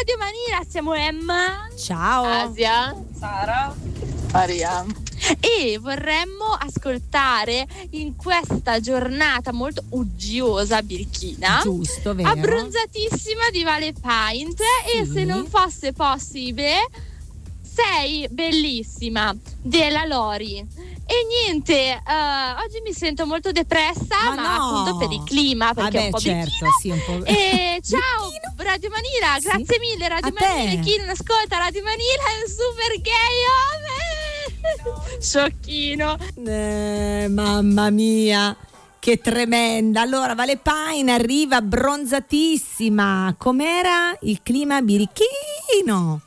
Radio Manila, siamo Emma, ciao Asia, Sara, Maria. E vorremmo ascoltare in questa giornata molto uggiosa birichina, giusto, vero, abbronzatissima di Vale Paint, sì. E se non fosse possibile, sei bellissima della Lori. E niente, oggi mi sento molto depressa, ma no, appunto per il clima, perché è un po' certo, sì, un po'. E ciao Radio Manila, sì. Grazie mille Radio Manila, chi non ascolta Radio Manila è un super gay, sciocchino. Mamma mia, che tremenda. Allora Vale Pain arriva abbronzatissima. Com'era il clima birichino?